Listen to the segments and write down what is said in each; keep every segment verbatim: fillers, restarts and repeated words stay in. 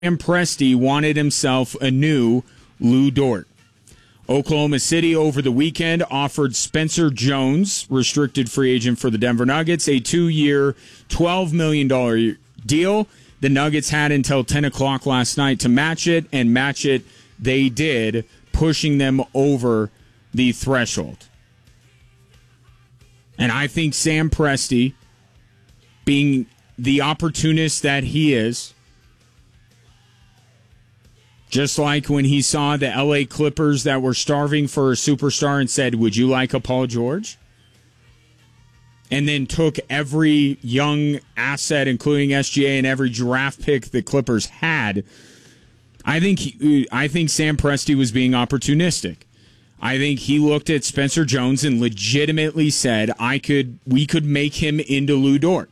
Sam Presti wanted himself a new Lou Dort. Oklahoma City over the weekend offered Spencer Jones, restricted free agent for the Denver Nuggets, a two-year, twelve million dollars deal. The Nuggets had until ten o'clock last night to match it, and match it they did, pushing them over the threshold. And I think Sam Presti, being the opportunist that he is, just like when he saw the L A Clippers that were starving for a superstar and said, would you like a Paul George? And then took every young asset, including S G A, and every draft pick the Clippers had. I think he, I think Sam Presti was being opportunistic. I think he looked at Spencer Jones and legitimately said, "I could, we could make him into Lou Dort."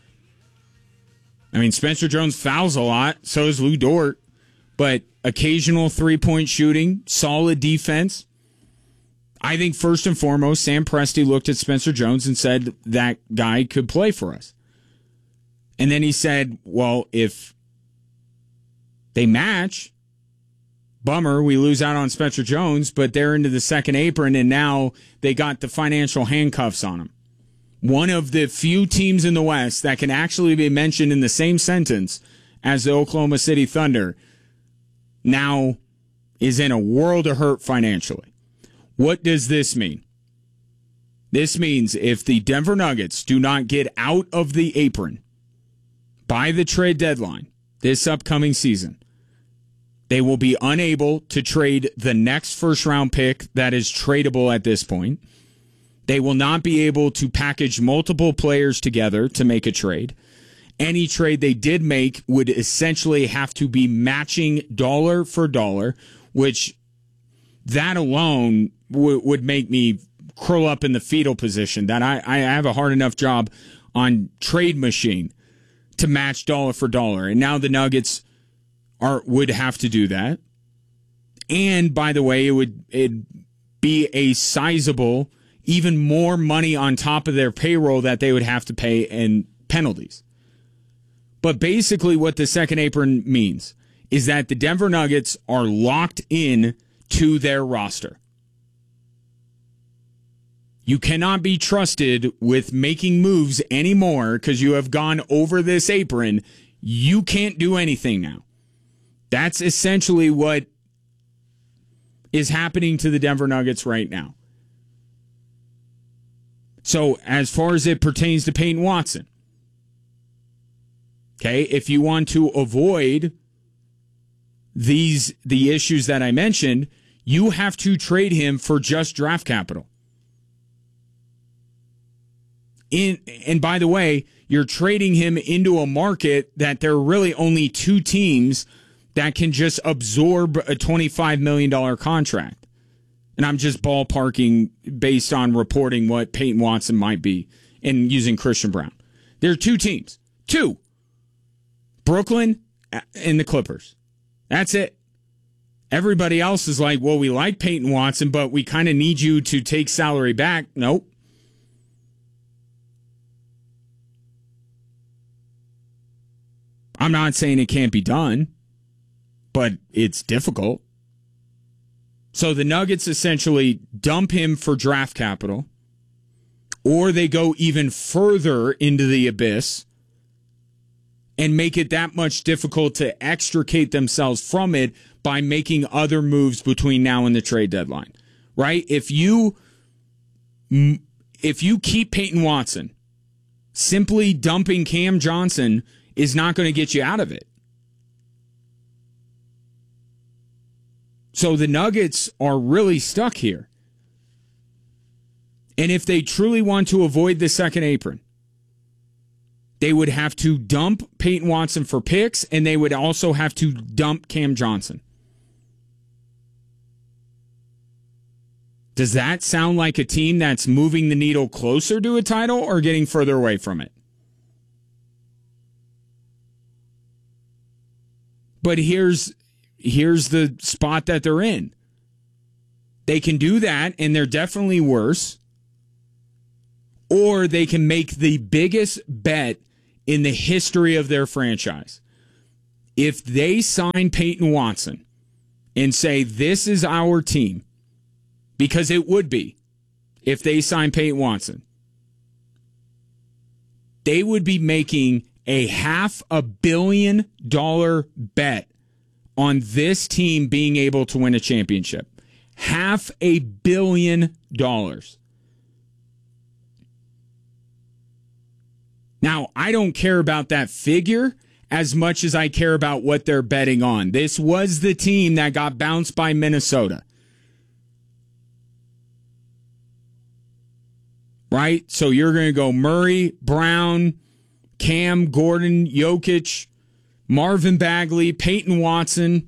I mean, Spencer Jones fouls a lot, so does Lou Dort, but occasional three-point shooting, solid defense. I think first and foremost, Sam Presti looked at Spencer Jones and said, that guy could play for us. And then he said, well, if they match, bummer, we lose out on Spencer Jones, but they're into the second apron, and now they got the financial handcuffs on him. One of the few teams in the West that can actually be mentioned in the same sentence as the Oklahoma City Thunder now is in a world of hurt financially. What does this mean? This means if the Denver Nuggets do not get out of the apron by the trade deadline this upcoming season, they will be unable to trade the next first-round pick that is tradable at this point. They will not be able to package multiple players together to make a trade. Any trade they did make would essentially have to be matching dollar for dollar, which that alone w- would make me curl up in the fetal position, that I, I have a hard enough job on Trade Machine to match dollar for dollar. And now the Nuggets are would have to do that. And by the way, it would it'd be a sizable, even more money on top of their payroll that they would have to pay in penalties. But basically what the second apron means is that the Denver Nuggets are locked in to their roster. You cannot be trusted with making moves anymore because you have gone over this apron. You can't do anything now. That's essentially what is happening to the Denver Nuggets right now. So as far as it pertains to Peyton Watson, okay, if you want to avoid these the issues that I mentioned, you have to trade him for just draft capital. In and by the way, you're trading him into a market that there are really only two teams that can just absorb a twenty-five million dollars contract. And I'm just ballparking based on reporting what Peyton Watson might be and using Christian Brown. There are two teams. Two. Brooklyn and the Clippers. That's it. Everybody else is like, well, we like Peyton Watson, but we kind of need you to take salary back. Nope. I'm not saying it can't be done, but it's difficult. So the Nuggets essentially dump him for draft capital, or they go even further into the abyss and make it that much difficult to extricate themselves from it by making other moves between now and the trade deadline, right? If you if you keep Peyton Watson, simply dumping Cam Johnson is not going to get you out of it. So the Nuggets are really stuck here. And if they truly want to avoid the second apron, they would have to dump Peyton Watson for picks, and they would also have to dump Cam Johnson. Does that sound like a team that's moving the needle closer to a title or getting further away from it? But here's here's the spot that they're in. They can do that, and they're definitely worse. Or they can make the biggest bet in the history of their franchise. if they sign Peyton Watson and say, this is our team, because it would be if they sign Peyton Watson, they would be making a half a billion dollar bet on this team being able to win a championship. Half a billion dollars. Now, I don't care about that figure as much as I care about what they're betting on. This was the team that got bounced by Minnesota. Right? So you're going to go Murray, Brown, Cam, Gordon, Jokic, Marvin Bagley, Peyton Watson,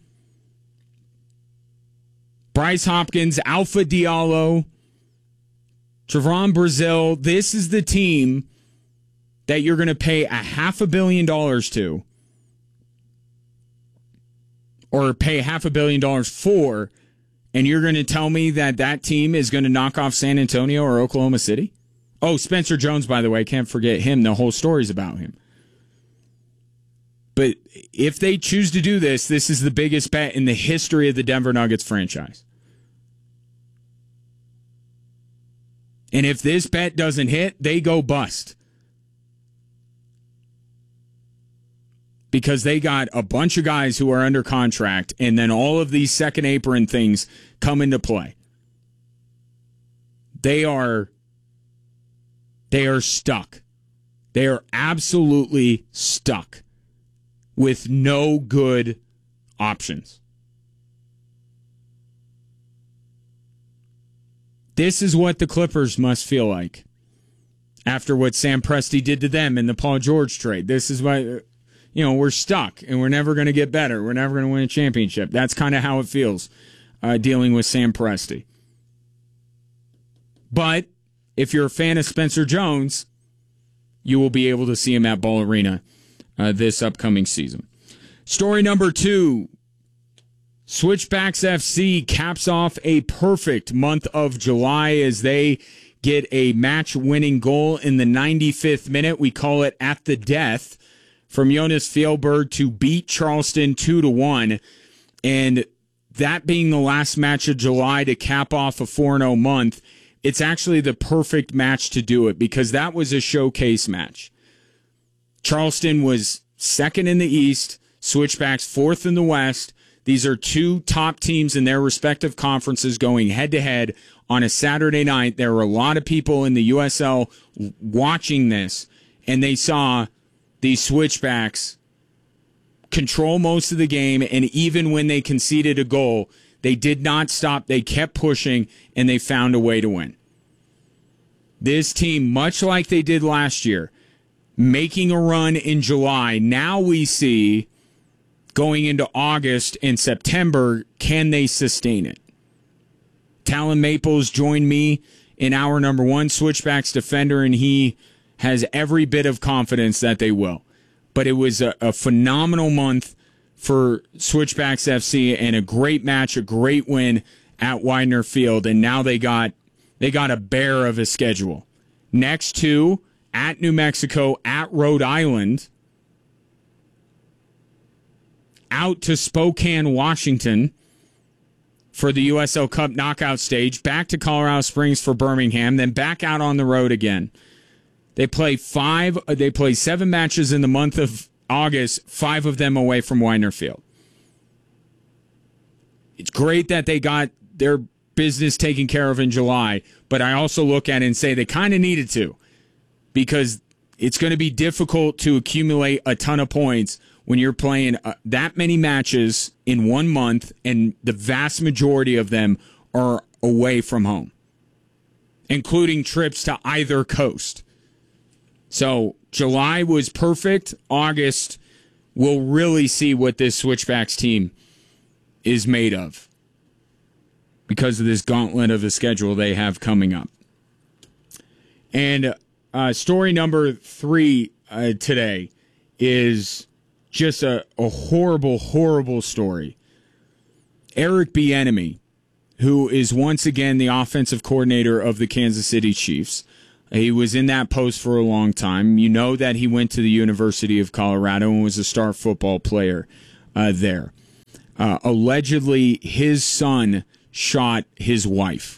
Bryce Hopkins, Alpha Diallo, Trevon Brazile. This is the team that you're going to pay a half a billion dollars to, or pay half a billion dollars for, and you're going to tell me that that team is going to knock off San Antonio or Oklahoma City? Oh, Spencer Jones, by the way, can't forget him. The whole story's about him. But if they choose to do this, this is the biggest bet in the history of the Denver Nuggets franchise. And if this bet doesn't hit, they go bust. Because they got a bunch of guys who are under contract, and then all of these second apron things come into play. They are, they are stuck. They are absolutely stuck with no good options. This is what the Clippers must feel like after what Sam Presti did to them in the Paul George trade. This is why, you know, we're stuck and we're never going to get better. We're never going to win a championship. That's kind of how it feels uh, dealing with Sam Presti. But if you're a fan of Spencer Jones, you will be able to see him at Ball Arena uh, this upcoming season. Story number two. Switchbacks F C caps off a perfect month of July as they get a match-winning goal in the ninety-fifth minute. We call it at the death from Jonas Fjellberg to beat Charleston two to one. And that being the last match of July to cap off a four and oh month, it's actually the perfect match to do it because that was a showcase match. Charleston was second in the East, Switchbacks fourth in the West. These are two top teams in their respective conferences going head-to-head on a Saturday night. There were a lot of people in the U S L watching this, and they saw the Switchbacks control most of the game, and even when they conceded a goal, they did not stop. They kept pushing, and they found a way to win. This team, much like they did last year, making a run in July, now we see going into August and September, can they sustain it? Talon Maples joined me in hour number one, Switchbacks defender, and he has every bit of confidence that they will. But it was a, a phenomenal month for Switchbacks F C and a great match, a great win at Widener Field, and now they got they got a bear of a schedule. Next two, at New Mexico, at Rhode Island, out to Spokane, Washington for the U S L Cup knockout stage, back to Colorado Springs for Birmingham, then back out on the road again. They play five, they play seven matches in the month of August, five of them away from Widener Field. It's great that they got their business taken care of in July, but I also look at it and say they kind of needed to because it's going to be difficult to accumulate a ton of points when you're playing uh, that many matches in one month and the vast majority of them are away from home, including trips to either coast. So July was perfect. August, we'll really see what this Switchbacks team is made of because of this gauntlet of a schedule they have coming up. And uh, story number three uh, today is just a, a horrible, horrible story. Eric Bieniemy, who is once again the offensive coordinator of the Kansas City Chiefs. He was in that post for a long time. You know that he went to the University of Colorado and was a star football player uh, there. Uh, allegedly, his son shot his wife.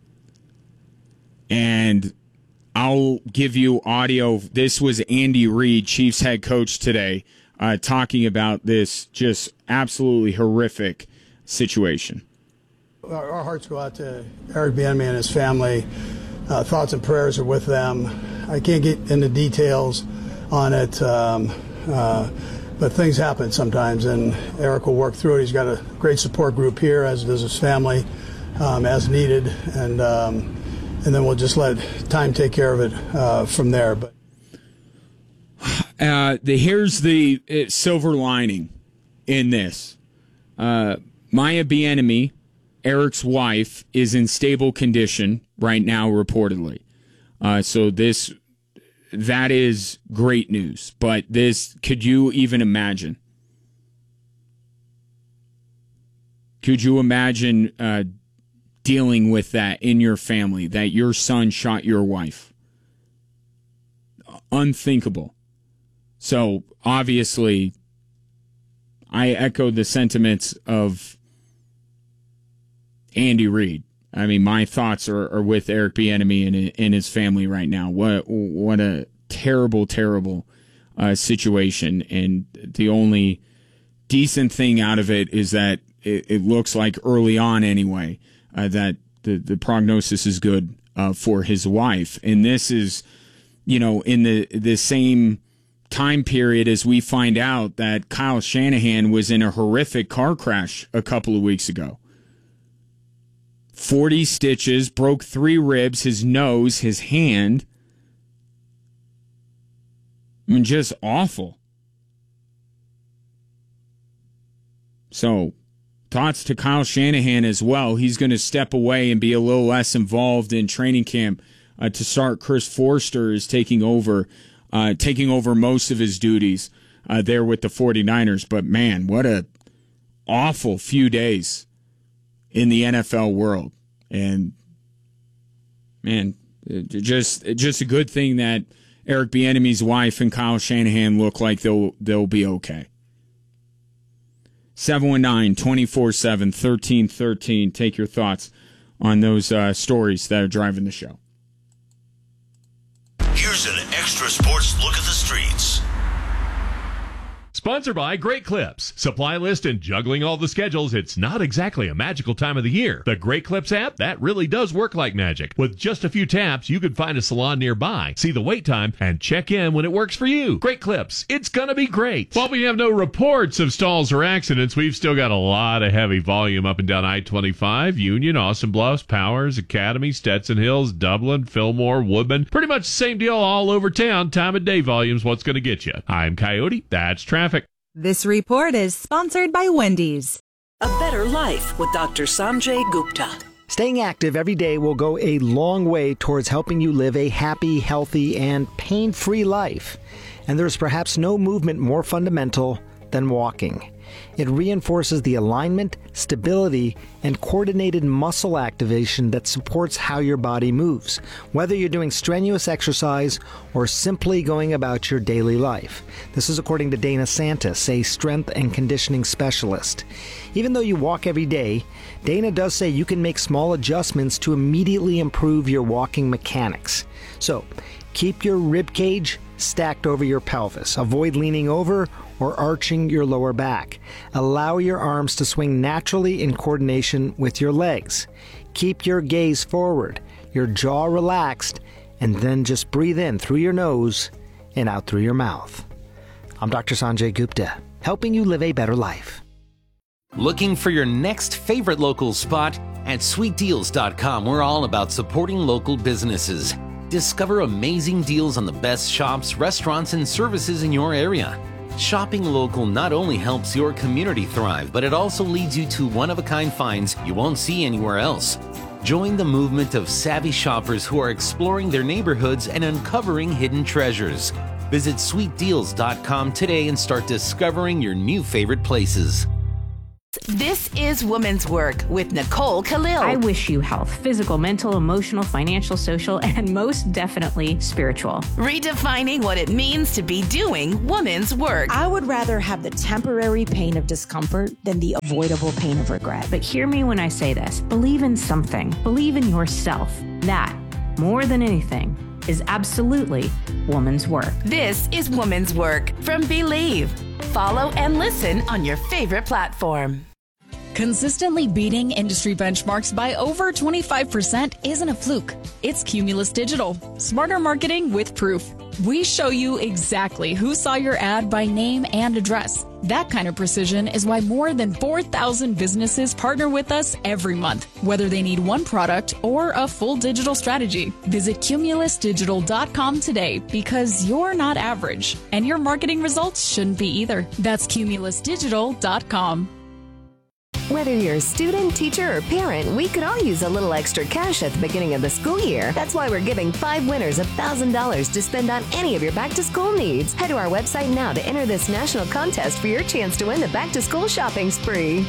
And I'll give you audio. This was Andy Reid, Chiefs head coach today, uh, talking about this just absolutely horrific situation. Our, our hearts go out to Eric Bieniemy and his family. Uh, thoughts and prayers are with them. I can't get into details on it, um, uh, but things happen sometimes, and Eric will work through it. He's got a great support group here, as does his family, um, as needed, and um, and then we'll just let time take care of it uh, from there. But uh, the, here's the uh, silver lining in this. Uh, Maya Bieniemy, Eric's wife, is in stable condition right now, reportedly. Uh, so this, that is great news. But this, could you even imagine? Could you imagine uh, dealing with that in your family, that your son shot your wife? Unthinkable. So obviously, I echo the sentiments of Andy Reid. I mean, my thoughts are, are with Eric Bieniemy and, and his family right now. What what a terrible, terrible uh, situation. And the only decent thing out of it is that it, it looks like early on anyway, uh, that the, the prognosis is good uh, for his wife. And this is, you know, in the, the same time period as we find out that Kyle Shanahan was in a horrific car crash a couple of weeks ago. forty stitches, broke three ribs, his nose, his hand. I mean, just awful. So, thoughts to Kyle Shanahan as well. He's going to step away and be a little less involved in training camp uh, to start. Chris Forster is taking over, uh, taking over most of his duties uh, there with the 49ers. But, man, what a awful few days in the N F L world. And, man, just just a good thing that Eric Bieniemy's wife and Kyle Shanahan look like they'll they'll be okay. seven one nine, two four seven, one three one three. Take your thoughts on those uh, stories that are driving the show. Here's an extra sports look at the streets. Sponsored by Great Clips. Supply list and juggling all the schedules, it's not exactly a magical time of the year. The Great Clips app, that really does work like magic. With just a few taps, you can find a salon nearby, see the wait time, and check in when it works for you. Great Clips, it's gonna be great. While we have no reports of stalls or accidents, we've still got a lot of heavy volume up and down I twenty-five, Union, Austin Bluffs, Powers, Academy, Stetson Hills, Dublin, Fillmore, Woodman. Pretty much the same deal all over town. Time of day volume's what's gonna get you. I'm Coyote, that's traffic. This report is sponsored by Wendy's. A Better Life with Doctor Sanjay Gupta. Staying active every day will go a long way towards helping you live a happy, healthy, and pain-free life. And there's perhaps no movement more fundamental than walking. It reinforces the alignment, stability, and coordinated muscle activation that supports how your body moves, whether you're doing strenuous exercise or simply going about your daily life. This is according to Dana Santis, a strength and conditioning specialist. Even though you walk every day, Dana does say you can make small adjustments to immediately improve your walking mechanics. So, keep your rib cage stacked over your pelvis. Avoid leaning over or arching your lower back. Allow your arms to swing naturally in coordination with your legs. Keep your gaze forward, your jaw relaxed, and then just breathe in through your nose and out through your mouth. I'm Doctor Sanjay Gupta, helping you live a better life. Looking for your next favorite local spot? At sweet deals dot com, we're all about supporting local businesses. Discover amazing deals on the best shops, restaurants, and services in your area. Shopping local not only helps your community thrive, but it also leads you to one-of-a-kind finds you won't see anywhere else. Join the movement of savvy shoppers who are exploring their neighborhoods and uncovering hidden treasures. Visit sweet deals dot com today and start discovering your new favorite places. This is Women's Work with Nicole Khalil. I wish you health, physical, mental, emotional, financial, social, and most definitely spiritual. Redefining what it means to be doing women's work. I would rather have the temporary pain of discomfort than the avoidable pain of regret. But hear me when I say this. Believe in something. Believe in yourself. That, more than anything, is absolutely woman's work. This is Women's Work from Believe. Follow and listen on your favorite platform. Consistently beating industry benchmarks by over twenty-five percent isn't a fluke. It's Cumulus Digital. Smarter marketing with proof. We show you exactly who saw your ad by name and address. That kind of precision is why more than four thousand businesses partner with us every month, whether they need one product or a full digital strategy. Visit cumulus digital dot com today because you're not average, and your marketing results shouldn't be either. That's cumulus digital dot com. Whether you're a student, teacher, or parent, we could all use a little extra cash at the beginning of the school year. That's why we're giving five winners one thousand dollars to spend on any of your back-to-school needs. Head to our website now to enter this national contest for your chance to win the back-to-school shopping spree.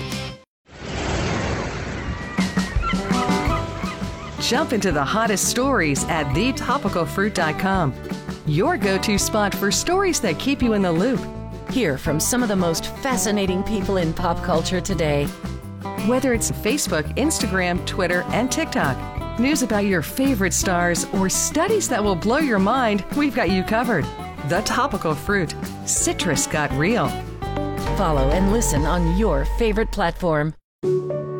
Jump into the hottest stories at the topical fruit dot com. Your go-to spot for stories that keep you in the loop. Hear from some of the most fascinating people in pop culture today. Whether it's Facebook, Instagram, Twitter, and TikTok, news about your favorite stars, or studies that will blow your mind, we've got you covered. The Topical Fruit. Citrus got real. Follow and listen on your favorite platform.